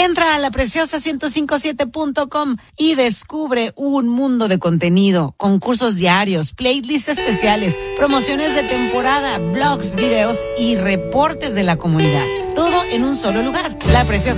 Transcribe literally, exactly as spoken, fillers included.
Entra a la preciosa ciento cincuenta y siete punto com y descubre un mundo de contenido, concursos diarios, playlists especiales, promociones de temporada, blogs, videos y reportes de la comunidad. Todo en un solo lugar. La Preciosa